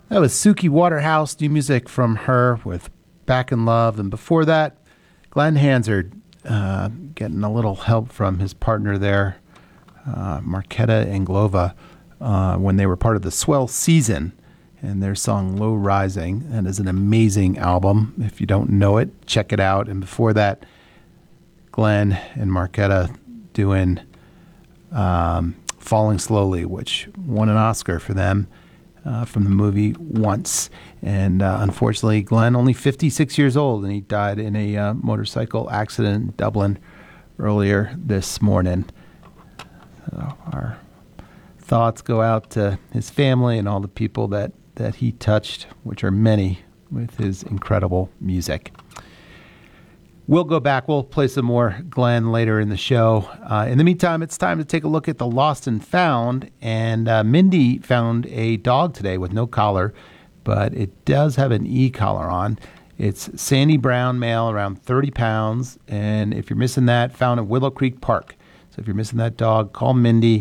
That was Suki Waterhouse, new music from her with Back in Love. And before that, Glenn Hansard, getting a little help from his partner there, Marketa Anglova, when they were part of the Swell Season, and their song Low Rising. That is an amazing album. If you don't know it, check it out. And before that, Glenn and Marketa doing Falling Slowly, which won an Oscar for them. From the movie Once. And unfortunately, Glenn, only 56 years old, and he died in a motorcycle accident in Dublin earlier this morning. So our thoughts go out to his family and all the people that he touched, which are many, with his incredible music. We'll go back. We'll play some more Glenn later in the show. In the meantime, it's time to take a look at the lost and found. And Mindy found a dog today with no collar, but it does have an e-collar on. It's sandy brown male, around 30 pounds. And if you're missing that, found at Willow Creek Park. So if you're missing that dog, call Mindy,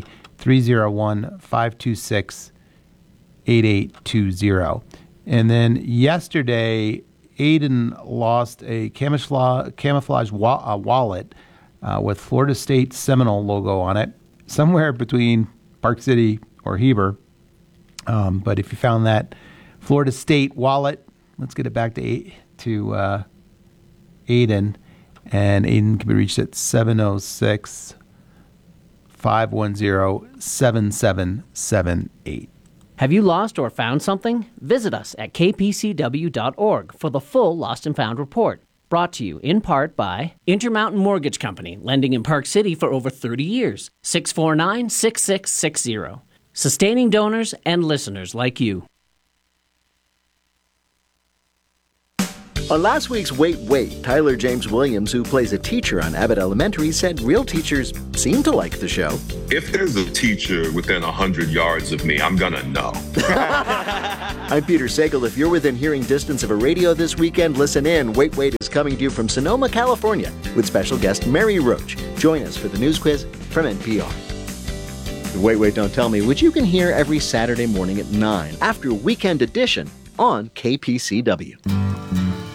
301-526-8820. And then yesterday, Aiden lost a camouflage wallet with Florida State Seminole logo on it, somewhere between Park City or Heber. But if you found that Florida State wallet, let's get it back to Aiden. And Aiden can be reached at 706-510-7778. Have you lost or found something? Visit us at kpcw.org for the full Lost and Found report. Brought to you in part by Intermountain Mortgage Company, lending in Park City for over 30 years. 649-6660. Sustaining donors and listeners like you. On last week's Wait, Wait, Tyler James Williams, who plays a teacher on Abbott Elementary, said real teachers seem to like the show. If there's a teacher within 100 yards of me, I'm gonna know. I'm Peter Sagal. If you're within hearing distance of a radio this weekend, listen in. Wait, Wait is coming to you from Sonoma, California, with special guest Mary Roach. Join us for the news quiz from NPR. Wait, Wait, Don't Tell Me, which you can hear every Saturday morning at 9 after Weekend Edition on KPCW.